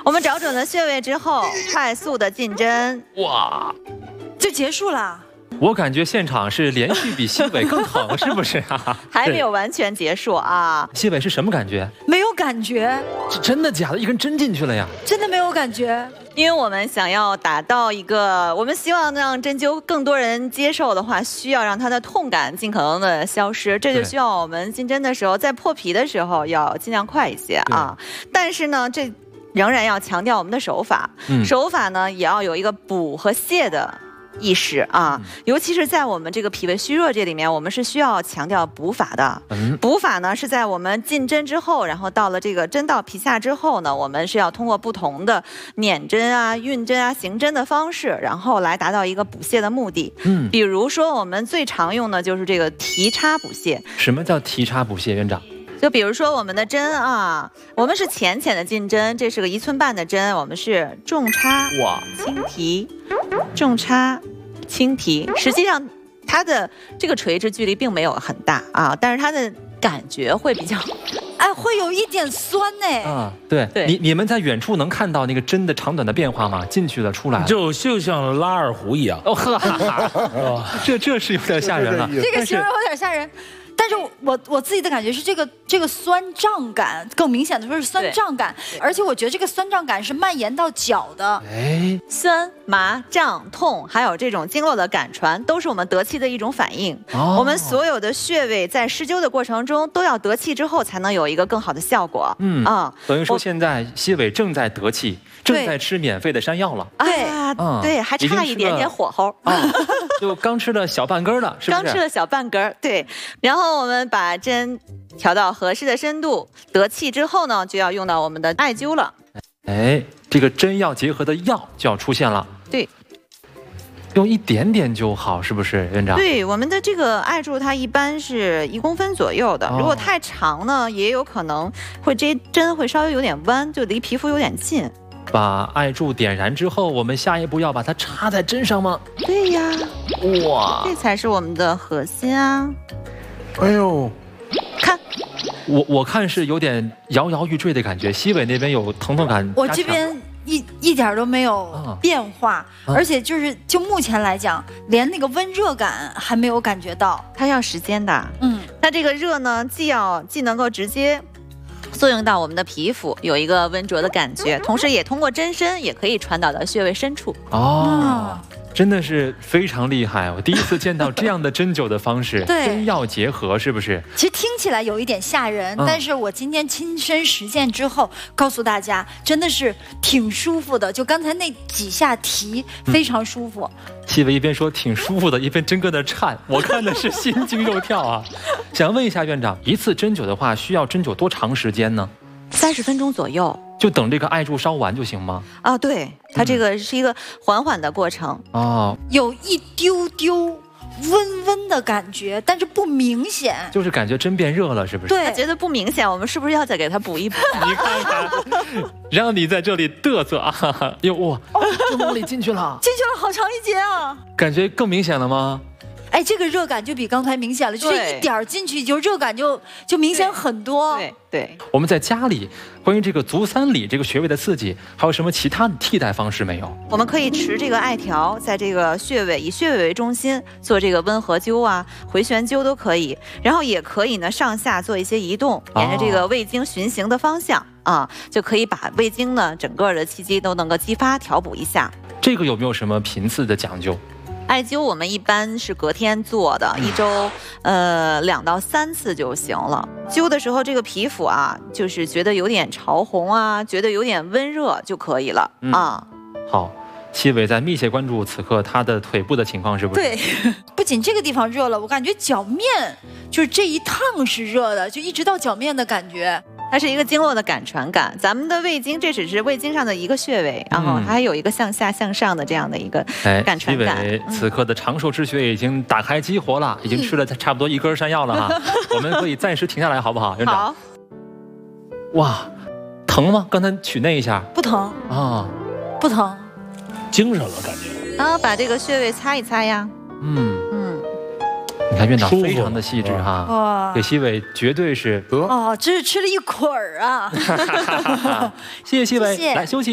我们找准了穴位之后，快速的进针， 哇， 就结束了。 我感觉现场是连续比西北更疼，是不是啊？ 还没有完全结束啊。 西北是什么感觉？ 没有感觉， 是真的假的？一根针进去了呀？ 真的没有感觉。 因为我们想要达到一个，我们希望让针灸更多人接受的话，需要让它的痛感尽可能的消失，这就需要我们进针的时候，在破皮的时候要尽量快一些啊。但是呢，这仍然要强调我们的手法，手法呢也要有一个补和泻的意识啊，尤其是在我们这个脾胃虚弱这里面，我们是需要强调补法的。补法呢是在我们进针之后，然后到了这个针到皮下之后呢，我们是要通过不同的捻针啊、运针啊、行针的方式，然后来达到一个补泻的目的。比如说我们最常用的就是这个提插补泻。 什么叫提插补泻，院长？ 就比如说我们的针啊，我们是浅浅的进针，这是个1寸半的针，我们是重插轻提，重插轻提。实际上它的这个垂直距离并没有很大啊，但是它的感觉会比较， 哎，会有一点酸呢。 啊，对，你们在远处能看到那个针的长短的变化吗？进去了，出来了， 就像拉二胡一样。 哦呵，这是有点吓人了。 这个形容有点吓人。但是我自己的感觉是这个酸胀感更明显的说是酸胀感，而且我觉得这个酸胀感是蔓延到脚的。 哎， 酸麻胀痛，还有这种经络的感传，都是我们得气的一种反应。我们所有的穴位在施灸的过程中都要得气之后，才能有一个更好的效果。 等于说现在西北正在得气，正在吃免费的山药了。 对，还差一点点火候。 就刚吃了小半根了，是不是？ 刚吃了小半根，对。然后我们把针调到合适的深度，得气之后呢，就要用到我们的艾灸了。 哎，这个针药结合的药就要出现了。 对， 用一点点就好，是不是，院长？ 对，我们的这个艾柱它一般是1公分左右的，如果太长呢，也有可能会这针会稍微有点弯，就离皮肤有点近。 把艾柱点燃之后，我们下一步要把它插在针上吗？ 对呀， 哇， 这才是我们的核心啊！ 哎呦， 看， 我看是有点摇摇欲坠的感觉，西北那边有疼痛感。 我这边一点都没有变化，而且就目前来讲，连那个温热感还没有感觉到， 它要时间的。它这个热呢，既能够直接作用到我们的皮肤，有一个温灼的感觉，同时也通过针身也可以传导到穴位深处。 真的是非常厉害，我第一次见到这样的针灸的方式，针药结合，是不是？ 其实听起来有一点吓人，但是我今天亲身实践之后，告诉大家真的是挺舒服的，就刚才那几下提非常舒服。 西北一边说挺舒服的，一边真跟那颤，我看的是心惊肉跳啊！想问一下院长，一次针灸的话，需要针灸多长时间呢 ？30分钟左右。 就等这个艾柱烧完就行吗？ 对，它这个是一个缓缓的过程。 有一丢丢温温的感觉，但是不明显， 就是感觉针变热了，是不是？ 对，觉得不明显，我们是不是要再给它补一补？ 你看看，让你在这里嘚瑟啊！哟哇，就往里进去了， 好长一节啊！ 感觉更明显了吗？ 哎，这个热感就比刚才明显了，就是一点进去就热感就明显很多。 对， 我们在家里关于这个足三里这个穴位的刺激，还有什么其他的替代方式没有？我们可以持这个艾条，在这个穴位以穴位为中心做这个温和灸啊、回旋灸都可以，然后也可以呢上下做一些移动，沿着这个胃经循行的方向就可以把胃经呢整个的气机都能够激发调补一下。 这个有没有什么频次的讲究？ 艾灸我们一般是隔天做的，1周2到3次就行了。灸的时候，这个皮肤就是觉得有点潮红觉得有点温热就可以了好，西北在密切关注此刻他的腿部的情况，是不是？ 对，不仅这个地方热了，我感觉脚面就是这一趟是热的，就一直到脚面的感觉。 它是一个经络的感传感，咱们的胃经这只是胃经上的一个穴位，然后它还有一个向下向上的这样的一个感传感。 西北此刻的长寿之穴已经打开激活了，已经吃了差不多1根山药了哈，我们可以暂时停下来，好不好，院长？ 好。 哇，疼吗？刚才取那一下不疼不疼， 精神了感觉。 然后把这个穴位擦一擦呀。 你看院长非常的细致哈，给西北绝对是这是吃了一捆儿啊！ 谢谢西北，来休息。